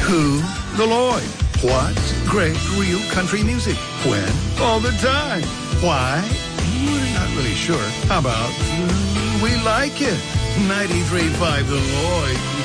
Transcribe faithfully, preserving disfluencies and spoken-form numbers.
Who? The Lloyd. What? Great real country music. When? All the time. Why? We're not really sure. How about uh, we like it? ninety-three point five The Lloyd.